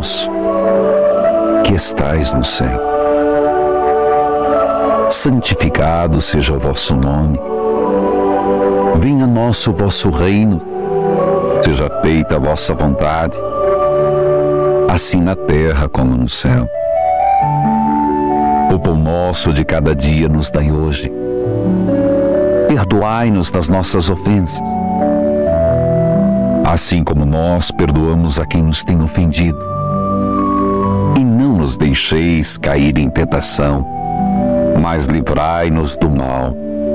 nosso, que estais no céu. Santificado seja o vosso nome. Venha a nós o vosso reino. Seja feita a vossa vontade, assim na terra como no céu. O pão nosso de cada dia nos dai hoje. Perdoai-nos das nossas ofensas, assim como nós perdoamos a quem nos tem ofendido. E não nos deixeis cair em tentação, mas livrai-nos do mal.